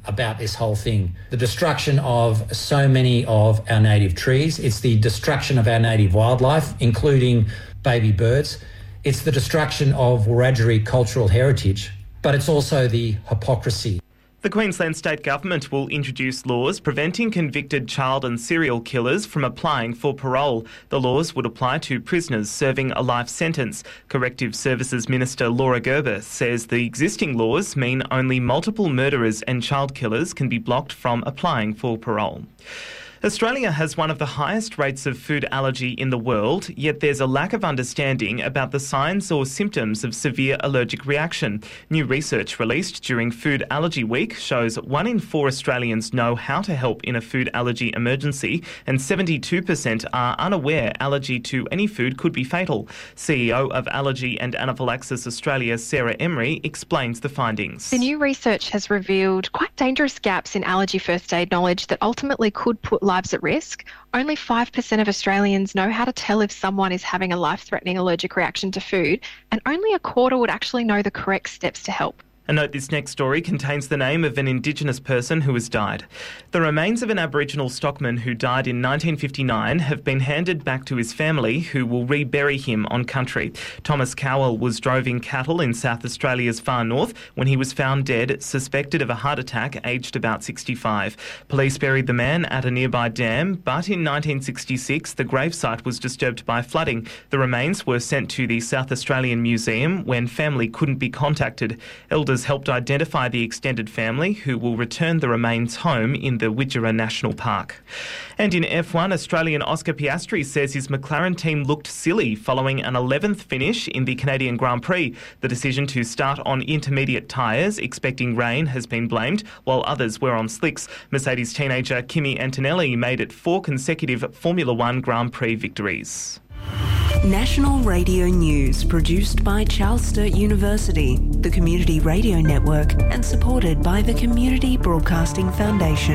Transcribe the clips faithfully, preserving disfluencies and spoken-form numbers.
about this whole thing. The destruction of so many of our native trees. It's the destruction of our native wildlife, including baby birds. It's the destruction of Wiradjuri cultural heritage, but it's also the hypocrisy. The Queensland State Government will introduce laws preventing convicted child and serial killers from applying for parole. The laws would apply to prisoners serving a life sentence. Corrective Services Minister Laura Gerber says the existing laws mean only multiple murderers and child killers can be blocked from applying for parole. Australia has one of the highest rates of food allergy in the world, yet there's a lack of understanding about the signs or symptoms of severe allergic reaction. New research released during Food Allergy Week shows one in four Australians know how to help in a food allergy emergency, and seventy-two percent are unaware allergy to any food could be fatal. C E O of Allergy and Anaphylaxis Australia, Sarah Emery, explains the findings. The new research has revealed quite dangerous gaps in allergy first aid knowledge that ultimately could put lives at risk. Only five percent of Australians know how to tell if someone is having a life-threatening allergic reaction to food, and only a quarter would actually know the correct steps to help. A note, this next story contains the name of an Indigenous person who has died. The remains of an Aboriginal stockman who died in nineteen fifty-nine have been handed back to his family, who will rebury him on country. Thomas Cowell was droving cattle in South Australia's far north when he was found dead, suspected of a heart attack, aged about sixty-five. Police buried the man at a nearby dam, but in nineteen sixty-six the gravesite was disturbed by flooding. The remains were sent to the South Australian Museum when family couldn't be contacted. Elders helped identify the extended family, who will return the remains home in the Widgerra National Park. And in F one, Australian Oscar Piastri says his McLaren team looked silly following an eleventh finish in the Canadian Grand Prix. The decision to start on intermediate tyres, expecting rain, has been blamed, while others were on slicks. Mercedes teenager Kimi Antonelli made it four consecutive Formula One Grand Prix victories. National Radio News, produced by Charles Sturt University, the Community Radio Network, and supported by the Community Broadcasting Foundation.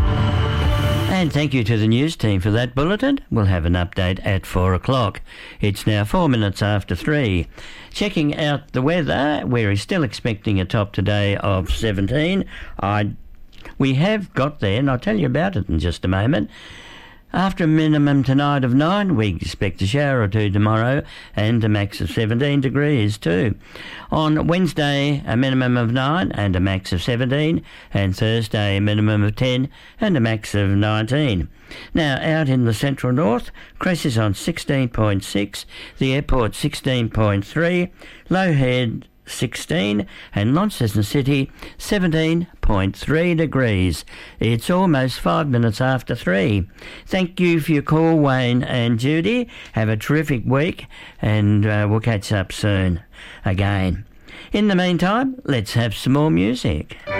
And thank you to the news team for that bulletin. We'll have an update at four o'clock. It's now four minutes after three. Checking out the weather, we're still expecting a top today of seventeen. I, we have got there, and I'll tell you about it in just a moment. After a minimum tonight of nine, we expect a shower or two tomorrow and a max of seventeen degrees too. On Wednesday, a minimum of nine and a max of seventeen, and Thursday, a minimum of ten and a max of nineteen. Now, out in the central north, Cress is on sixteen point six, the airport sixteen point three, Lowhead sixteen, and Launceston City seventeen point three degrees. It's almost five minutes after three. Thank you for your call, Wayne and Judy. Have a terrific week, and uh, we'll catch up soon again. In the meantime, let's have some more music.